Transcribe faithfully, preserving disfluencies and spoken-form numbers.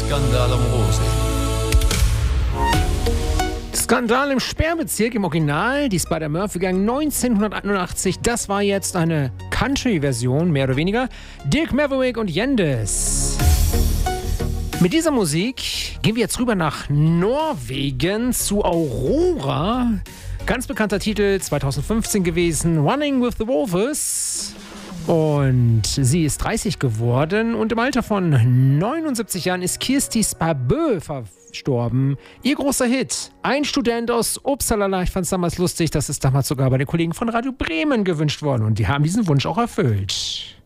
Skandal am Rohrsee. Skandal im Sperrbezirk im Original, die Spider-Murphy-Gang neunzehnhunderteinundachtzig. Das war jetzt eine Country-Version, mehr oder weniger. Dirk Maverick und Yendes. Mit dieser Musik gehen wir jetzt rüber nach Norwegen zu Aurora. Ganz bekannter Titel, zweitausendfünfzehn gewesen, Running with the Wolves. Und sie ist dreißig geworden und im Alter von neunundsiebzig Jahren ist Kirsti Sparbø verstorben. Ihr großer Hit, ein Student aus Uppsala, ich fand es damals lustig, das ist damals sogar bei den Kollegen von Radio Bremen gewünscht worden und die haben diesen Wunsch auch erfüllt.